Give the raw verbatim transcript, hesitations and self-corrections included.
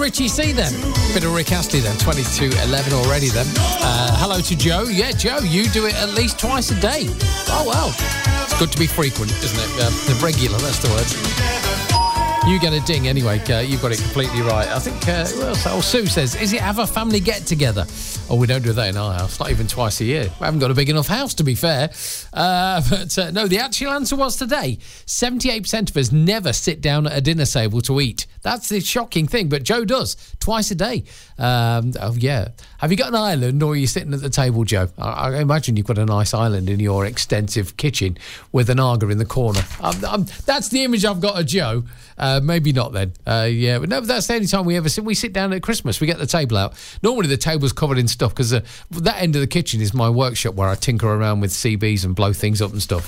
Richie C then. Bit of Rick Astley then, twenty to eleven already then. Uh, hello to Joe. Yeah, Joe, you do it at least twice a day. Oh, wow. It's good to be frequent, isn't it? Uh, the regular, that's the word. You get a ding anyway. Uh, you've got it completely right. I think, uh, who else? Oh, Sue says, is it have a family get-together? Oh, we don't do that in our house. Not even twice a year. We haven't got a big enough house, to be fair. Uh, but uh, no, the actual answer was today, seventy-eight percent of us never sit down at a dinner table to eat. That's the shocking thing, but Joe does, twice a day. Um, oh, yeah. Have you got an island, or are you sitting at the table, Joe? I, I imagine you've got a nice island in your extensive kitchen with an Aga in the corner. Um, um, that's the image I've got of Joe. Uh, maybe not then. Uh, yeah, but no, but that's the only time we ever sit. We sit down at Christmas. We get the table out. Normally the table's covered in stuff because uh, that end of the kitchen is my workshop where I tinker around with C Bs and blow things up and stuff.